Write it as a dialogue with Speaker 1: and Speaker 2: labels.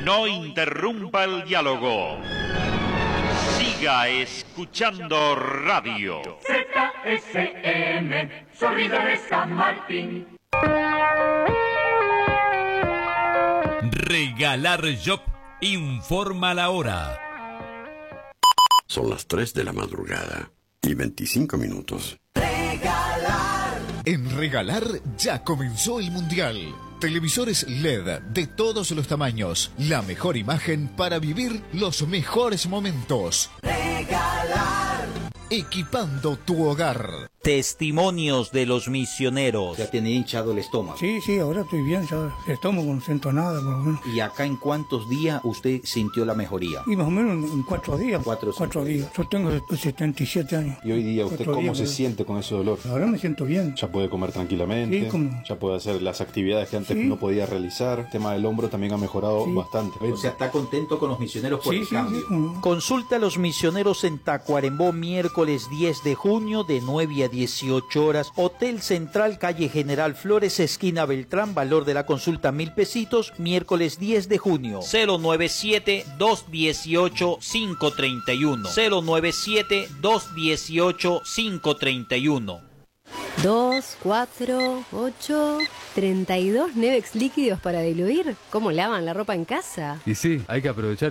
Speaker 1: No interrumpa el diálogo. Siga escuchando radio.
Speaker 2: ZSM, sonido de San Martín.
Speaker 3: Regalar Shop informa la hora.
Speaker 4: Son las 3 de la madrugada y 25 minutos.
Speaker 5: En Regalar ya comenzó el Mundial. Televisores LED de todos los tamaños. La mejor imagen para vivir los mejores momentos. Regalar. Equipando tu hogar.
Speaker 6: Testimonios de los misioneros.
Speaker 7: Ya tiene hinchado el estómago.
Speaker 8: Sí, ahora estoy bien, ya el estómago no siento nada, por lo menos.
Speaker 7: ¿Y acá en cuántos días usted sintió la mejoría?
Speaker 8: Y más o menos en 4 días.
Speaker 7: 4
Speaker 8: días. Yo tengo 77 años.
Speaker 9: ¿Y hoy día usted cómo se siente con ese dolor?
Speaker 8: Ahora me siento bien.
Speaker 9: Ya puede comer tranquilamente,
Speaker 8: sí, como...
Speaker 9: ya puede hacer las actividades que antes no podía realizar. El tema del hombro también ha mejorado bastante.
Speaker 7: O sea, ¿está contento con los misioneros por el cambio?
Speaker 6: Consulta a los misioneros en Tacuarembó miércoles 10 de junio de 9 a 18 horas. Hotel Central, calle General Flores, esquina Beltrán. Valor de la consulta 1,000 pesitos. Miércoles 10 de junio. 097-218-531. 097-218-531.
Speaker 10: 2, 4, 8, 32 Nevex líquidos para diluir. ¿Cómo lavan la ropa en casa?
Speaker 11: Y sí, hay que aprovechar